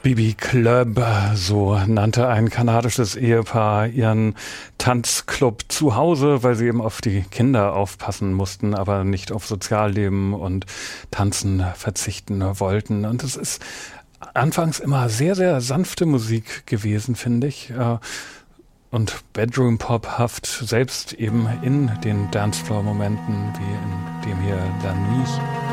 Bibi Club, so nannte ein kanadisches Ehepaar ihren Tanzclub zu Hause, weil sie eben auf die Kinder aufpassen mussten, aber nicht auf Sozialleben und Tanzen verzichten wollten. Und es ist anfangs immer sehr, sehr sanfte Musik gewesen, finde ich. Und Bedroom-Pop-haft, selbst eben in den Dancefloor-Momenten, wie in dem hier La Nuit.